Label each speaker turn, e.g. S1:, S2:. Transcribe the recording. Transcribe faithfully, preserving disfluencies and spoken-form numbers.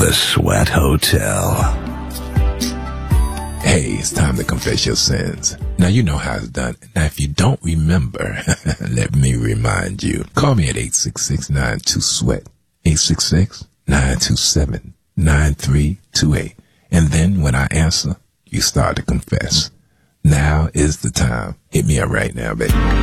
S1: The Sweat Hotel.
S2: Hey, it's time to confess your sins. Now, you know how it's done. Now, if you don't remember, let me remind you. Call me at eight six six, nine two, SWEAT. eight six six, nine two seven, nine three two eight. And then when I answer, you start to confess. Now is the time. Hit me up right now, baby.